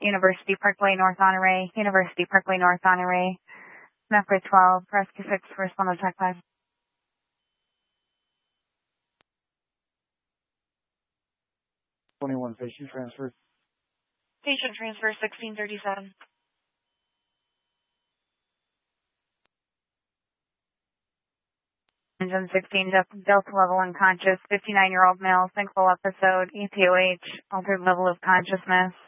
University Parkway North Honore, University Parkway North Honore. Mapper 12, Rescue 6, respond to track 5. 21, patient transfer. Patient transfer 1637. Engine 16, Delta level unconscious, 59-year-old male, sinkhole episode, EPOH, altered level of consciousness.